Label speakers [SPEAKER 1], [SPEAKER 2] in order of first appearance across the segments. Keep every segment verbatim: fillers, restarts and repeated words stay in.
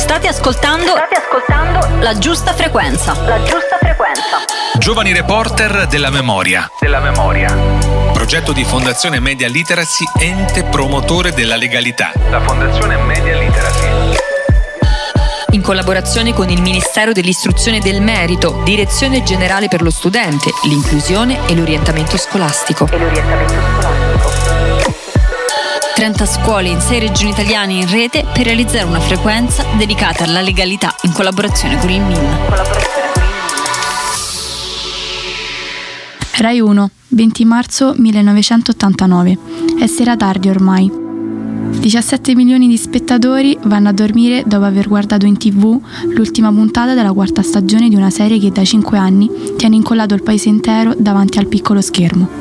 [SPEAKER 1] State ascoltando, State ascoltando La Giusta Frequenza. La Giusta Frequenza.
[SPEAKER 2] Giovani reporter della memoria. Della memoria. Progetto di Fondazione Media Literacy, ente promotore della legalità. La Fondazione Media Literacy.
[SPEAKER 1] In collaborazione con il Ministero dell'Istruzione e del Merito, Direzione Generale per lo Studente, l'Inclusione e l'Orientamento Scolastico. E l'orientamento scolastico. trenta scuole in sei regioni italiane in rete per realizzare una frequenza dedicata alla legalità in collaborazione con il M I N.
[SPEAKER 3] Rai uno, venti marzo millenovecentottantanove. È sera tardi ormai. diciassette milioni di spettatori vanno a dormire dopo aver guardato in tv l'ultima puntata della quarta stagione di una serie che da cinque anni tiene incollato il paese intero davanti al piccolo schermo.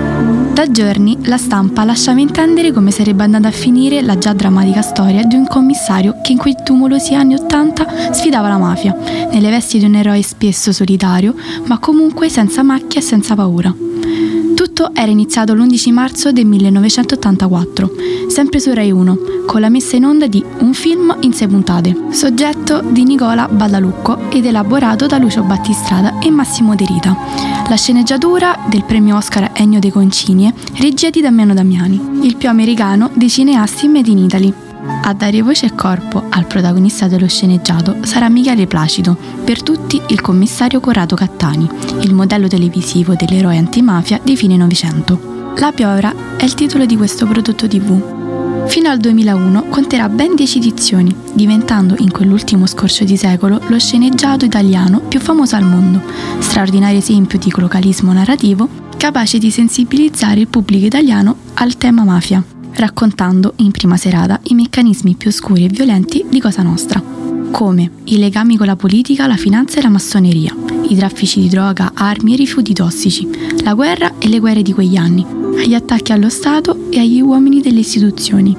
[SPEAKER 3] Da giorni la stampa lasciava intendere come sarebbe andata a finire la già drammatica storia di un commissario che in quei tumolosi anni ottanta sfidava la mafia, nelle vesti di un eroe spesso solitario, ma comunque senza macchia e senza paura. Tutto era iniziato l'undici marzo del millenovecentottantaquattro, sempre su Rai uno, con la messa in onda di Un film in sei puntate, soggetto di Nicola Badalucco ed elaborato da Lucio Battistrada e Massimo De Rita. La sceneggiatura del premio Oscar Ennio De Concinie, regia di Damiano Damiani, il più americano dei cineasti made in Italy. A dare voce e corpo al protagonista dello sceneggiato sarà Michele Placido, per tutti il commissario Corrado Cattani, il modello televisivo dell'eroe antimafia di fine Novecento. La piovra è il titolo di questo prodotto tivù. Fino al duemilauno conterà ben dieci edizioni, diventando in quell'ultimo scorcio di secolo lo sceneggiato italiano più famoso al mondo, straordinario esempio di localismo narrativo capace di sensibilizzare il pubblico italiano al tema mafia, raccontando in prima serata i meccanismi più oscuri e violenti di Cosa Nostra, come i legami con la politica, la finanza e la massoneria, i traffici di droga, armi e rifiuti tossici, la guerra e le guerre di quegli anni, agli attacchi allo Stato e agli uomini delle istituzioni.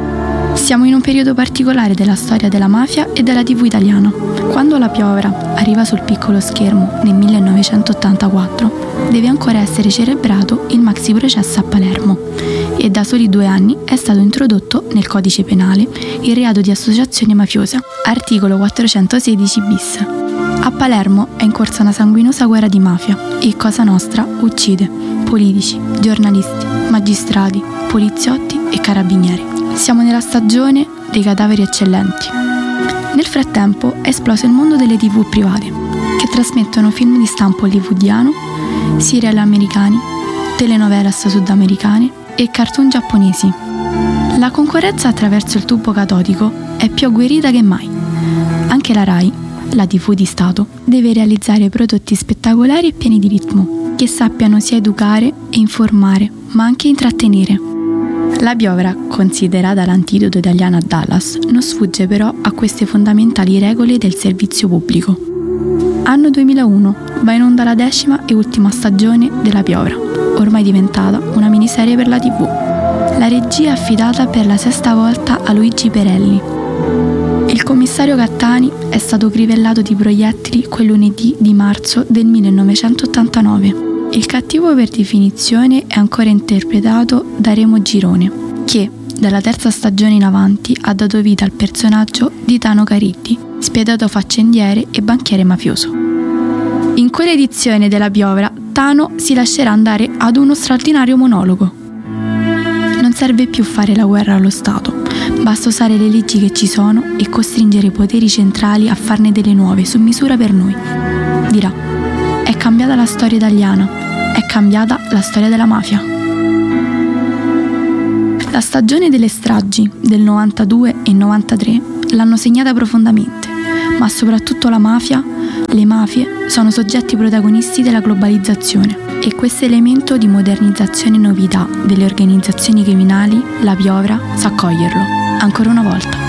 [SPEAKER 3] Siamo in un periodo particolare della storia della mafia e della tivù italiana. Quando La piovra arriva sul piccolo schermo nel millenovecentottantaquattro, deve ancora essere celebrato il maxi processo a Palermo e da soli due anni è stato introdotto nel codice penale il reato di associazione mafiosa, articolo quattrocentosedici bis. A Palermo è in corsa una sanguinosa guerra di mafia e Cosa Nostra uccide politici, giornalisti, magistrati, poliziotti e carabinieri. Siamo nella stagione dei cadaveri eccellenti. Nel frattempo è esploso il mondo delle tivù private, che trasmettono film di stampo hollywoodiano, serial americani, telenovelas sudamericane e cartoon giapponesi. La concorrenza attraverso il tubo catodico è più agguerrita che mai. Anche la Rai, la tivù di Stato, deve realizzare prodotti spettacolari e pieni di ritmo, che sappiano sia educare e informare, ma anche intrattenere. La piovra, considerata l'antidoto italiano a Dallas, non sfugge però a queste fondamentali regole del servizio pubblico. Anno duemilauno, va in onda la decima e ultima stagione della piovra, ormai diventata una miniserie per la tivù. La regia è affidata per la sesta volta a Luigi Perelli. Il commissario Cattani è stato crivellato di proiettili quel lunedì di marzo del millenovecentottantanove. Il cattivo per definizione è ancora interpretato da Remo Girone, che dalla terza stagione in avanti ha dato vita al personaggio di Tano Cariddi, spietato faccendiere e banchiere mafioso. In quell'edizione della piovra, Tano si lascerà andare ad uno straordinario monologo. Non serve più fare la guerra allo Stato, basta usare le leggi che ci sono e costringere i poteri centrali a farne delle nuove su misura per noi. Dirà, è cambiata la storia italiana, è cambiata la storia della mafia. La stagione delle stragi del novantadue e novantatré l'hanno segnata profondamente, ma soprattutto la mafia, le mafie, sono soggetti protagonisti della globalizzazione e questo elemento di modernizzazione e novità delle organizzazioni criminali, la piovra, sa coglierlo, ancora una volta.